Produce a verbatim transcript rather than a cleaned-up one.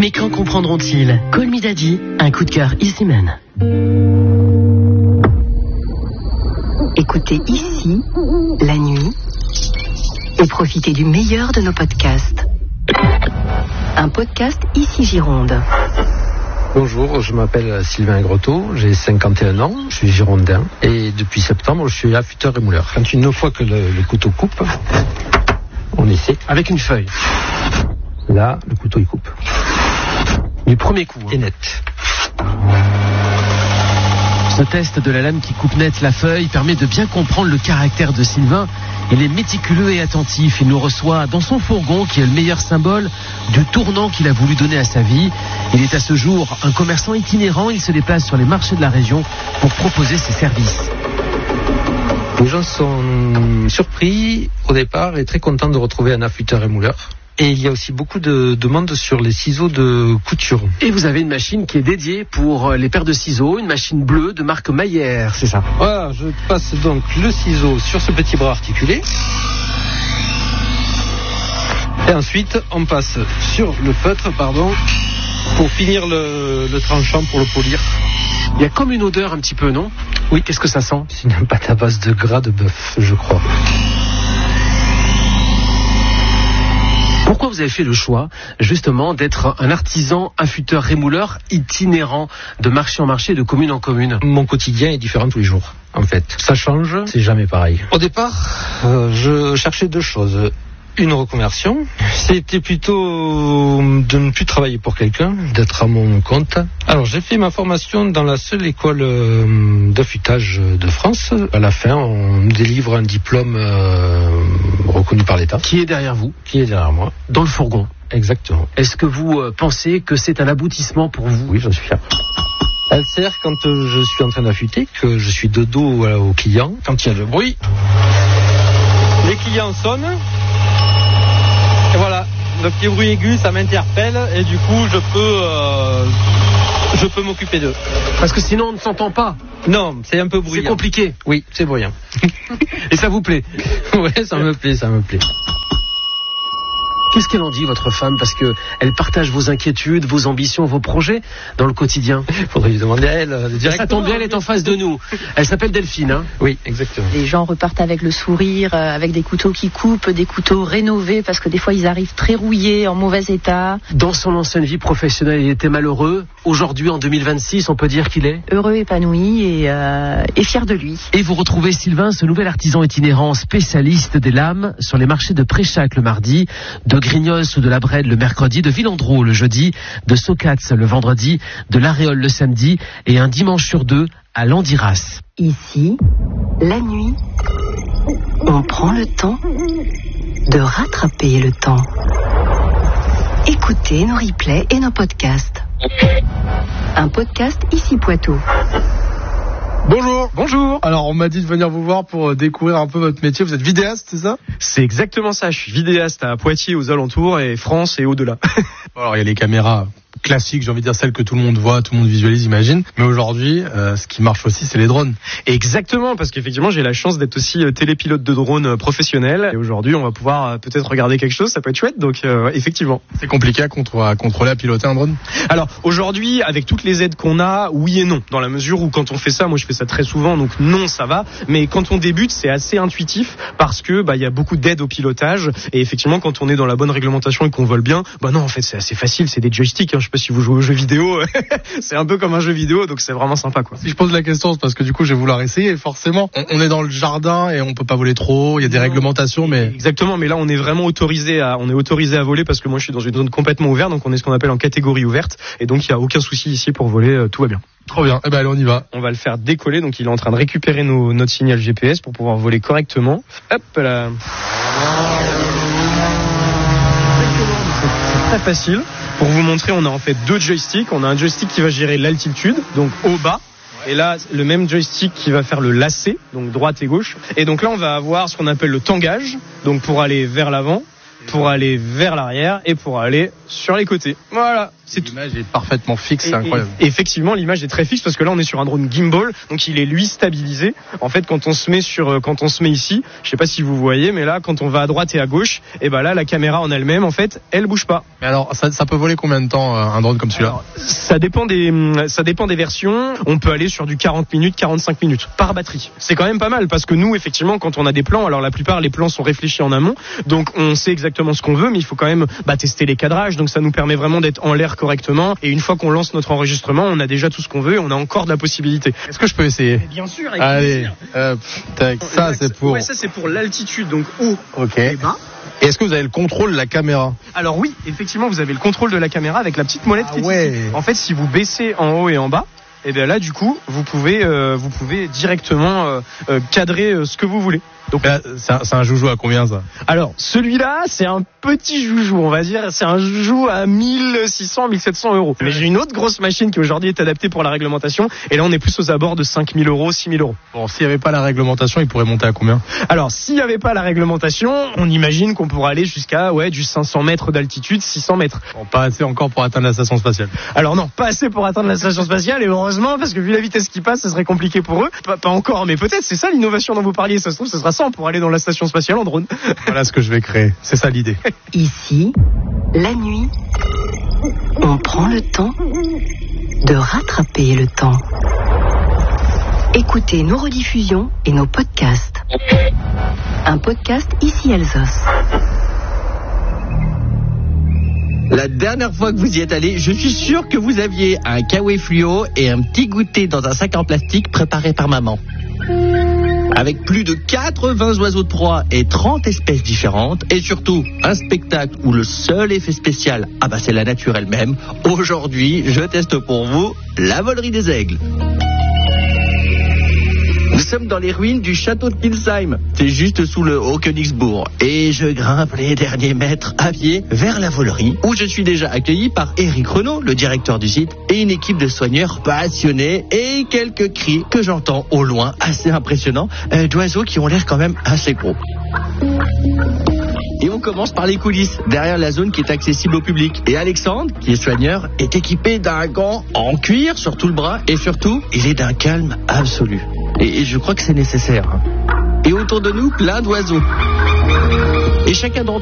Mais quand comprendront-ils? Call Me Daddy, un coup de cœur Easy Man. Écoutez ici, la nuit, et profitez du meilleur de nos podcasts. Un podcast Ici Gironde. Bonjour, je m'appelle Sylvain Grotto, j'ai cinquante et un ans, je suis girondin et depuis septembre je suis affûteur et mouleur. Quand une fois que le, le couteau coupe, on essaie. Avec une feuille. Là, le couteau il coupe. Du premier coup. Hein. Et net. Ce test de la lame qui coupe net la feuille permet de bien comprendre le caractère de Sylvain. Il est méticuleux et attentif. Il nous reçoit dans son fourgon qui est le meilleur symbole du tournant qu'il a voulu donner à sa vie. Il est à ce jour un commerçant itinérant. Il se déplace sur les marchés de la région pour proposer ses services. Les gens sont surpris au départ et très contents de retrouver un affûteur et mouleur. Et il y a aussi beaucoup de demandes sur les ciseaux de couture. Et vous avez une machine qui est dédiée pour les paires de ciseaux, une machine bleue de marque Mayer, c'est ça? Voilà, je passe donc le ciseau sur ce petit bras articulé. Et ensuite, on passe sur le feutre, pardon, pour finir le, le tranchant, pour le polir. Il y a comme une odeur un petit peu, non? Oui. Qu'est-ce que ça sent? C'est une pâte à base de gras de bœuf, je crois. Pourquoi vous avez fait le choix, justement, d'être un artisan affûteur rémouleur itinérant de marché en marché, de commune en commune? Mon quotidien est différent tous les jours, en fait. Ça change, c'est jamais pareil. Au départ, euh, je cherchais deux choses. Une reconversion, c'était plutôt de ne plus travailler pour quelqu'un, d'être à mon compte. Alors j'ai fait ma formation dans la seule école euh, d'affûtage de France. À la fin, on délivre un diplôme euh, reconnu par l'État. Qui est derrière vous? Qui est derrière moi. Dans le fourgon. Exactement. Est-ce que vous euh, pensez que c'est un aboutissement pour vous? Oui, j'en suis fier. Elle sert quand euh, je suis en train d'affûter, que je suis de dos euh, aux clients. Quand il y a le bruit, les clients sonnent. Et voilà, le petit bruit aigu, ça m'interpelle et du coup, je peux, euh, je peux m'occuper d'eux. Parce que sinon, on ne s'entend pas. Non, c'est un peu bruyant. C'est compliqué. Oui, c'est bruyant. Et ça vous plaît? Ouais, ça me plaît, ça me plaît. Qu'est-ce qu'elle en dit, votre femme? Parce que elle partage vos inquiétudes, vos ambitions, vos projets dans le quotidien. Faudrait lui demander à elle. Directement. Ça tombe bien, elle est en face de nous. Elle s'appelle Delphine, hein? Oui, exactement. Les gens repartent avec le sourire, avec des couteaux qui coupent, des couteaux rénovés, parce que des fois ils arrivent très rouillés, en mauvais état. Dans son ancienne vie professionnelle, il était malheureux. Aujourd'hui, en deux mille vingt-six, on peut dire qu'il est heureux, épanoui et, euh, et fier de lui. Et vous retrouvez Sylvain, ce nouvel artisan itinérant spécialiste des lames, sur les marchés de Préchac le mardi, de Grignos ou de la Brède le mercredi, de Villandreau le jeudi, de Socats le vendredi, de l'Aréole le samedi et un dimanche sur deux à Landiras. Ici, la nuit, on prend le temps de rattraper le temps. Écoutez nos replays et nos podcasts. Un podcast Ici Poitou. Bonjour. Bonjour. Alors, on m'a dit de venir vous voir pour découvrir un peu votre métier. Vous êtes vidéaste, c'est ça? C'est exactement ça. Je suis vidéaste à Poitiers, aux alentours, et France et au-delà. Alors, il y a les caméras classiques, j'ai envie de dire celles que tout le monde voit, tout le monde visualise, imagine. Mais aujourd'hui, euh, ce qui marche aussi, c'est les drones. Exactement, parce qu'effectivement, j'ai la chance d'être aussi télépilote de drone euh, professionnel. Et aujourd'hui, on va pouvoir euh, peut-être regarder quelque chose, ça peut être chouette. Donc, euh, effectivement. C'est compliqué à, contre- à contrôler, à piloter un drone? Alors, aujourd'hui, avec toutes les aides qu'on a, oui et non. Dans la mesure où quand on fait ça, moi je fais ça très souvent, donc non, ça va. Mais quand on débute, c'est assez intuitif parce que bah il y a beaucoup d'aides au pilotage. Et effectivement, quand on est dans la bonne réglementation et qu'on vole bien, bah non, en fait, c'est assez facile. C'est des joysticks. Hein. Je sais pas si vous jouez aux jeux vidéo. C'est un peu comme un jeu vidéo, donc c'est vraiment sympa, quoi. Si je pose la question, c'est parce que du coup, je vais vouloir essayer. Forcément, on, on est dans le jardin et on peut pas voler trop. Il y a des non. réglementations, mais exactement. Mais là, on est vraiment autorisé à, on est autorisé à voler parce que moi, je suis dans une zone complètement ouverte, donc on est ce qu'on appelle en catégorie ouverte. Et donc, il y a aucun souci ici pour voler. Euh, tout va bien. Trop bien. Eh ben allez, on y va. On va le faire décoller. Donc, il est en train de récupérer nos, notre signal G P S pour pouvoir voler correctement. Hop là. C'est très facile. Pour vous montrer, on a en fait deux joysticks. On a un joystick qui va gérer l'altitude, donc haut-bas. Et là, le même joystick qui va faire le lacet, donc droite et gauche. Et donc là, on va avoir ce qu'on appelle le tangage, donc pour aller vers l'avant. pour aller vers l'arrière et pour aller sur les côtés. Voilà. C'est l'image est parfaitement fixe, c'est incroyable. Et, et effectivement, l'image est très fixe parce que là, on est sur un drone gimbal, donc il est lui stabilisé. En fait, quand on se met sur, quand on se met ici, je sais pas si vous voyez, mais là, quand on va à droite et à gauche, et ben là, la caméra en elle-même, en fait, elle bouge pas. Mais alors, ça, ça peut voler combien de temps un drone comme celui-là? Alors, ça dépend des, ça dépend des versions. On peut aller sur du quarante minutes, quarante-cinq minutes par batterie. C'est quand même pas mal parce que nous, effectivement, quand on a des plans, alors la plupart les plans sont réfléchis en amont, donc on sait exactement ce qu'on veut, mais il faut quand même bah, tester les cadrages. Donc ça nous permet vraiment d'être en l'air correctement. Et une fois qu'on lance notre enregistrement, on a déjà tout ce qu'on veut et on a encore de la possibilité. Est-ce que je peux essayer? Bien sûr, avec Allez, plaisir. Hop, tac. Ça c'est pour. Ouais, ça c'est pour l'altitude, donc haut Ok. et bas. Et est-ce que vous avez le contrôle de la caméra? Alors oui, effectivement, vous avez le contrôle de la caméra avec la petite molette Ah qui est ouais. ici. En fait, si vous baissez en haut et en bas, et bien là, du coup, vous pouvez, euh, vous pouvez directement euh, euh, cadrer euh, ce que vous voulez. Donc là, c'est un, c'est un joujou à combien ça? Alors, celui-là, c'est un petit joujou, on va dire. C'est un joujou à mille six cents, mille sept cents euros. Mais j'ai une autre grosse machine qui aujourd'hui est adaptée pour la réglementation. Et là, on est plus aux abords de cinq mille euros, six mille euros. Bon, s'il n'y avait pas la réglementation, il pourrait monter à combien? Alors, s'il n'y avait pas la réglementation, on imagine qu'on pourrait aller jusqu'à ouais, du cinq cents mètres d'altitude, six cents mètres. Bon, pas assez encore pour atteindre la station spatiale. Alors non, pas assez pour atteindre la station spatiale, et heureusement, parce que vu la vitesse qui passe, ça serait compliqué pour eux. Pas, pas encore, mais peut-être, c'est ça l'innovation dont vous parliez. Ça se trouve, ce sera cent pour aller dans la station spatiale en drone. Voilà ce que je vais créer. C'est ça l'idée. Ici, la nuit, on prend le temps de rattraper le temps. Écoutez nos rediffusions et nos podcasts. Un podcast Ici Alsos. La dernière fois que vous y êtes allé, je suis sûr que vous aviez un kawaii fluo et un petit goûter dans un sac en plastique préparé par maman. Avec plus de quatre-vingts oiseaux de proie et trente espèces différentes, et surtout un spectacle où le seul effet spécial, ah bah c'est la nature elle-même. Aujourd'hui, je teste pour vous la volerie des aigles. Nous sommes dans les ruines du château de Kilsheim. C'est juste sous le Haut-Königsbourg. Et je grimpe les derniers mètres à pied vers la volerie, où je suis déjà accueilli par Eric Renaud, le directeur du site, et une équipe de soigneurs passionnés, et quelques cris que j'entends au loin, assez impressionnants, euh, d'oiseaux qui ont l'air quand même assez gros. Et on commence par les coulisses, derrière la zone qui est accessible au public. Et Alexandre, qui est soigneur, est équipé d'un gant en cuir sur tout le bras, et surtout, il est d'un calme absolu. Et, et je crois que c'est nécessaire. Et autour de nous, plein d'oiseaux. Et chacun d'entre